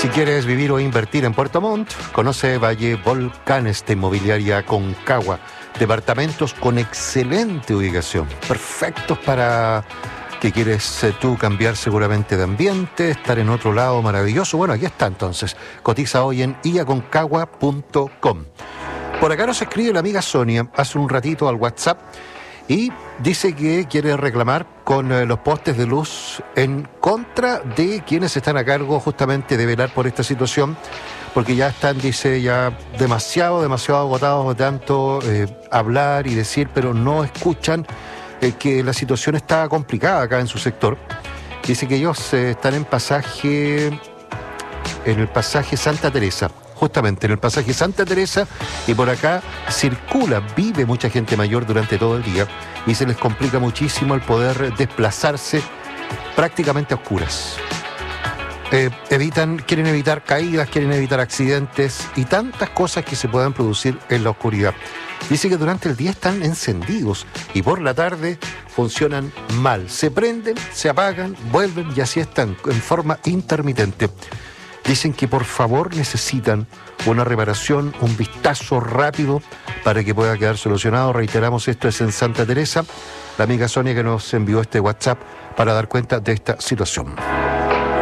Si quieres vivir o invertir en Puerto Montt, conoce Valle Volcanes de Inmobiliaria Aconcagua. Departamentos con excelente ubicación, perfectos para que quieres tú cambiar seguramente de ambiente, estar en otro lado maravilloso. Bueno, aquí está entonces. Cotiza hoy en iaconcagua.com. Por acá nos escribe la amiga Sonia hace un ratito al WhatsApp y dice que quiere reclamar con los postes de luz en contra de quienes están a cargo justamente de velar por esta situación, porque ya están, dice, ya demasiado agotados de tanto hablar y decir, pero no escuchan que la situación está complicada acá en su sector. Dice que ellos están en el pasaje Santa Teresa, justamente en el pasaje Santa Teresa, y por acá vive mucha gente mayor durante todo el día y se les complica muchísimo el poder desplazarse prácticamente a oscuras. Quieren evitar caídas, quieren evitar accidentes y tantas cosas que se puedan producir en la oscuridad. Dice que durante el día están encendidos y por la tarde funcionan mal. Se prenden, se apagan, vuelven y así están en forma intermitente. Dicen que por favor necesitan una reparación, un vistazo rápido para que pueda quedar solucionado. Reiteramos, esto es en Santa Teresa. La amiga Sonia que nos envió este WhatsApp para dar cuenta de esta situación.